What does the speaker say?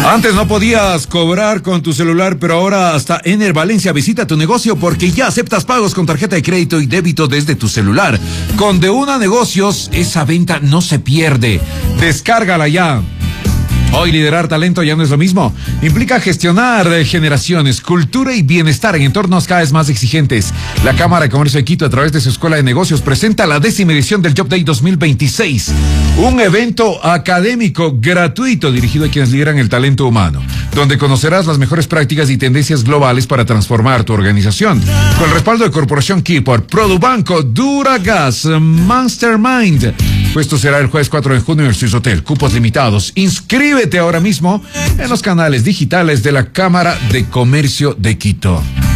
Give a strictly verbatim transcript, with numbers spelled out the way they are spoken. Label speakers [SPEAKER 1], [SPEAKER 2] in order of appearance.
[SPEAKER 1] Antes no podías cobrar con tu celular, pero ahora hasta Ener Valencia visita tu negocio porque ya aceptas pagos con tarjeta de crédito y débito desde tu celular. Con De Una Negocios, esa venta no se pierde. Descárgala ya. Hoy liderar talento ya no es lo mismo. Implica gestionar generaciones, cultura y bienestar en entornos cada vez más exigentes. La Cámara de Comercio de Quito, a través de su Escuela de Negocios, presenta la décima edición del Job Day dos mil veintiséis. Un evento académico gratuito dirigido a quienes lideran el talento humano, donde conocerás las mejores prácticas y tendencias globales para transformar tu organización. Con el respaldo de Corporación Keyport, Produbanco, Duragas, Mastermind. Esto será el jueves cuatro de junio en el Swiss Hotel. Cupos limitados. Inscríbete ahora mismo en los canales digitales de la Cámara de Comercio de Quito.